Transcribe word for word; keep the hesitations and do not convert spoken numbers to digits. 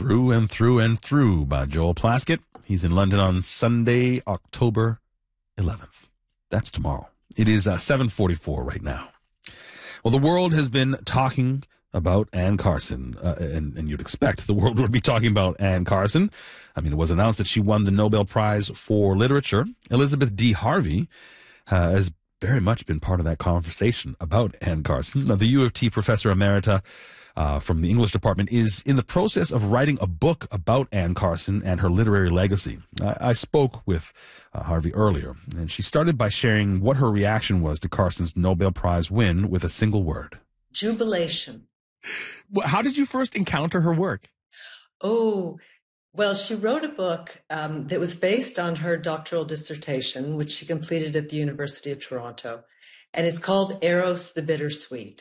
Through and Through and Through by Joel Plaskett. He's in London on Sunday, October eleventh. That's tomorrow. It is uh, seven forty-four right now. Well, the world has been talking about Anne Carson, uh, and, and you'd expect the world would be talking about Anne Carson. I mean, it was announced that she won the Nobel Prize for Literature. Elizabeth D. Harvey uh, has very much been part of that conversation about Anne Carson. Now, the U of T professor emerita uh, from the English department is in the process of writing a book about Anne Carson and her literary legacy. I, I spoke with uh, Harvey earlier, and she started by sharing what her reaction was to Carson's Nobel Prize win with a single word. Jubilation. How did you first encounter her work? Oh, well, she wrote a book um, that was based on her doctoral dissertation, which she completed at the University of Toronto, and it's called Eros the Bittersweet.